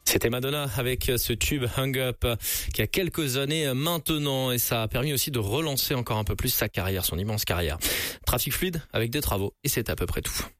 C'était Madonna avec ce tube Hung Up qui a quelques années maintenant et ça a permis aussi de relancer encore un peu plus sa carrière, son immense carrière. Trafic fluide avec des travaux et c'est à peu près tout.